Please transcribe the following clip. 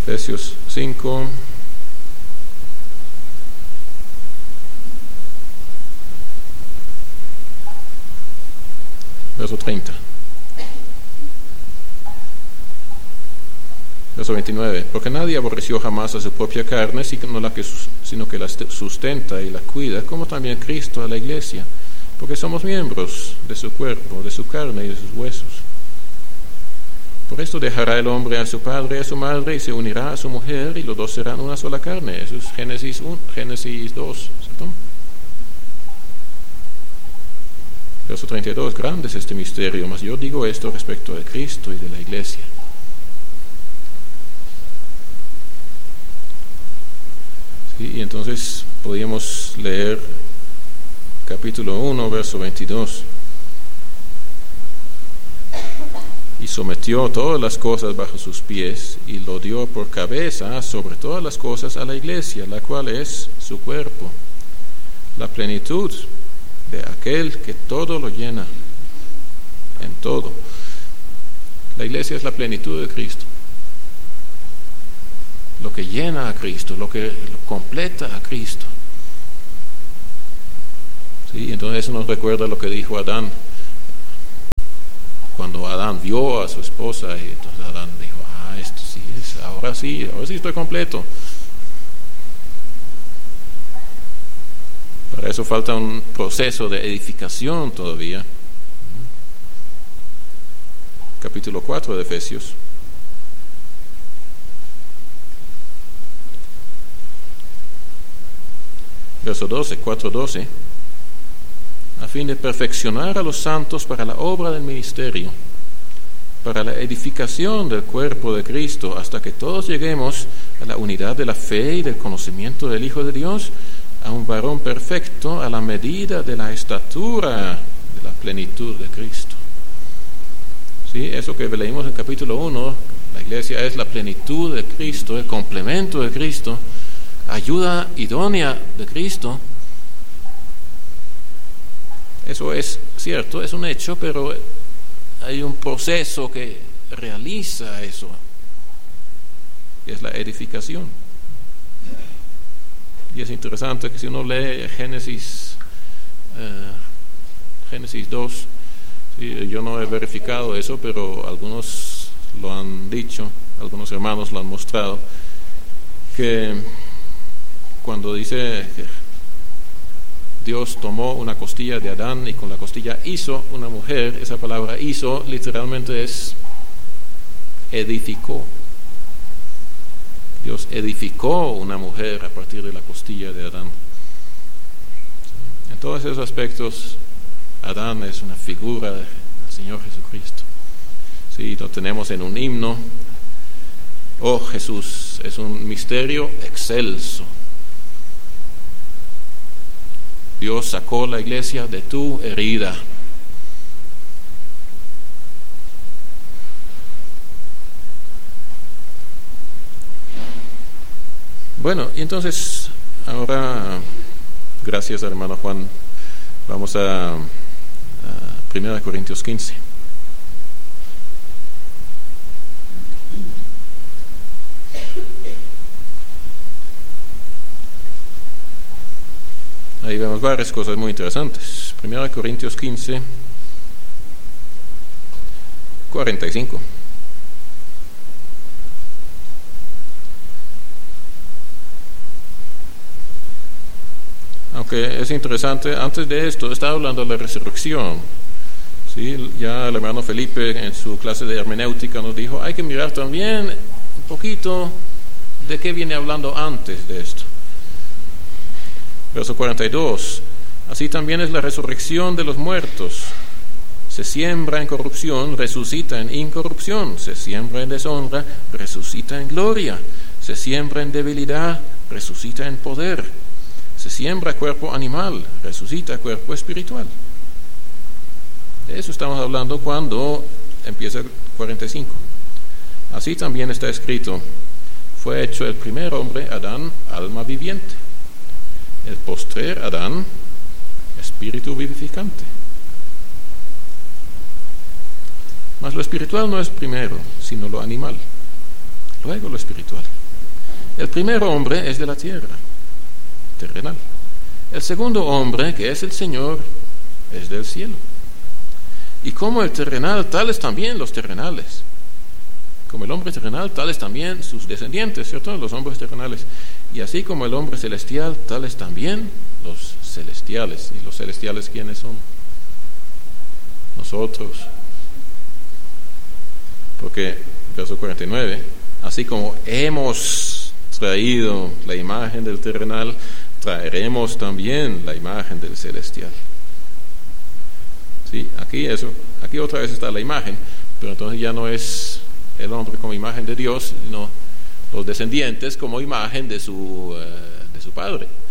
Efesios 5. Verso 30. Verso 29. Porque nadie aborreció jamás a su propia carne, sino que la sustenta y la cuida, como también Cristo a la iglesia, porque somos miembros de su cuerpo, de su carne y de sus huesos. Por esto dejará el hombre a su padre y a su madre y se unirá a su mujer y los dos serán una sola carne. Eso es Génesis 2, ¿cierto? Verso 32, grande es este misterio, mas yo digo esto respecto de Cristo y de la iglesia. Sí, y entonces podríamos leer capítulo 1, verso 22. Y sometió todas las cosas bajo sus pies y lo dio por cabeza sobre todas las cosas a la iglesia, la cual es su cuerpo, la plenitud de aquel que todo lo llena en todo. La iglesia es la plenitud de Cristo, lo que llena a Cristo, lo que completa a Cristo. Sí, entonces eso nos recuerda lo que dijo Adán. Cuando Adán vio a su esposa, y entonces Adán dijo, esto sí es, ahora sí estoy completo. Para eso falta un proceso de edificación todavía. Capítulo 4 de Efesios. Verso 12, 4:12. A fin de perfeccionar a los santos para la obra del ministerio, para la edificación del cuerpo de Cristo, hasta que todos lleguemos a la unidad de la fe y del conocimiento del Hijo de Dios, a un varón perfecto, a la medida de la estatura de la plenitud de Cristo. ¿Sí? Eso que leímos en capítulo 1, la iglesia es la plenitud de Cristo, el complemento de Cristo, ayuda idónea de Cristo. Eso es cierto, es un hecho, pero hay un proceso que realiza eso, que es la edificación. Y es interesante que si uno lee Génesis 2, ¿sí? Yo no he verificado eso, pero algunos lo han dicho, algunos hermanos lo han mostrado, que cuando dice que Dios tomó una costilla de Adán y con la costilla hizo una mujer, esa palabra hizo literalmente es edificó. Dios edificó una mujer a partir de la costilla de Adán. En todos esos aspectos, Adán es una figura del Señor Jesucristo. Sí, lo tenemos en un himno. Oh Jesús, es un misterio excelso. Dios sacó la iglesia de tu herida. Bueno, y entonces, ahora, gracias hermano Juan, vamos a 1 Corintios 15. Ahí vemos varias cosas muy interesantes. 1 Corintios 15, 45. Aunque es interesante, antes de esto está hablando de la resurrección. ¿Sí? Ya el hermano Felipe en su clase de hermenéutica nos dijo, hay que mirar también un poquito de qué viene hablando antes de esto. Verso 42. Así también es la resurrección de los muertos. Se siembra en corrupción, resucita en incorrupción. Se siembra en deshonra, resucita en gloria. Se siembra en debilidad, resucita en poder. Se siembra cuerpo animal, resucita cuerpo espiritual. De eso estamos hablando cuando empieza el 45. Así también está escrito, fue hecho el primer hombre, Adán, alma viviente. El postrer, Adán, espíritu vivificante. Mas lo espiritual no es primero, sino lo animal. luego lo espiritual. El primer hombre es de la tierra, terrenal. El segundo hombre, que es el Señor, es del cielo. Y como el terrenal, tales también los terrenales. Como el hombre terrenal, tales también sus descendientes, ¿cierto? Los hombres terrenales. Y así como el hombre celestial, tales también los celestiales. ¿Y los celestiales quiénes son? Nosotros. Porque, verso 49, así como hemos traído la imagen del terrenal, traeremos también la imagen del celestial. Sí, aquí otra vez está la imagen, pero entonces ya no es el hombre como imagen de Dios, sino los descendientes como imagen de su padre.